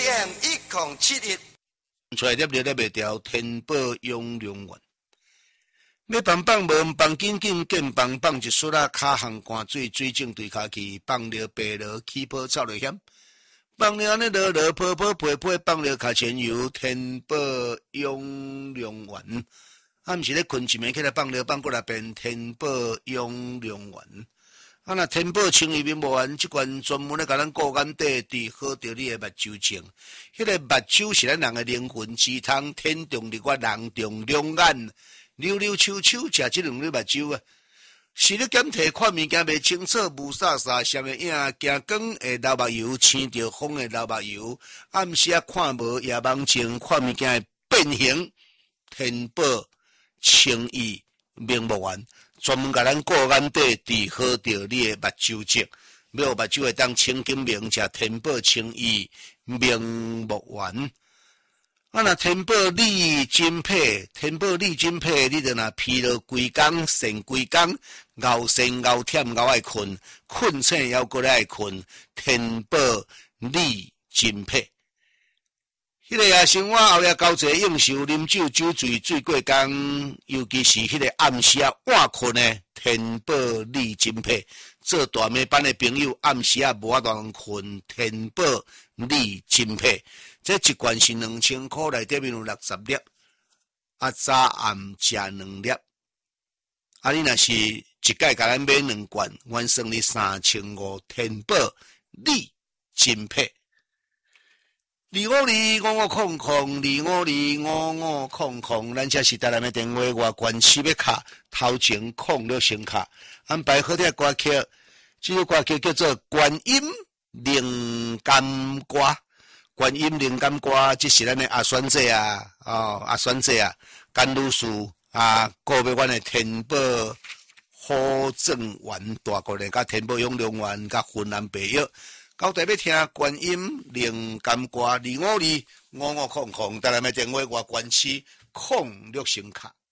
AM 1071， 出来了袂掉，天宝永良园。要放放无放紧紧，见放放一撮啊！骹项汗水，水肿对骹去，放了白落，起泡走了险。放了安尼落落泡泡飞飞，放了脚前游，天宝永良园。啊，毋是咧困一暝起来放了放过来变天宝永良园。啊，若天宝清伊面无完，即款专门咧甲咱顾眼底治好着你诶目睭症。迄个目睭是咱人诶灵魂之汤，天中日月，人中两眼。溜溜秋秋，食即两粒目睭啊！是咧检体看物件袂清楚，雾煞煞，双个影，行光会流目油，青着风会流目油。暗时啊看无夜盲症，看物件会变形。天宝清意明目丸，专门甲咱顾眼底治好着你诶目睭症。要目睭会当清金明，食天宝清意明目丸。啊，若天宝利金配，天宝利金配，你着若疲劳规工、肾规工、熬肾熬忝熬爱困，困醒还过来爱困，天宝利金配。迄个夜生活后夜交际应酬啉酒酒醉醉过工，尤其是迄个暗时啊晚困呢，天宝利金配。做大妹班的朋友暗时啊无法度困，天宝利金配。这一罐是2000块，内底面有60粒，啊早暗食2粒，啊你若是一届甲咱买2罐，阮算你3500，天宝利金配。2525500，2525500，咱这是台南的电话，外关市要卡，头前控了先卡，安排好听歌曲，这首歌曲叫做《观音灵感歌》。观音灵感歌，即是咱的阿选姐啊，阿选姐啊，甘女士啊，告别阮的天宝好正园大过年，甲天宝永良园，甲云南白药，到底要听观音灵感歌，2525500，台南的电话外关市06先卡。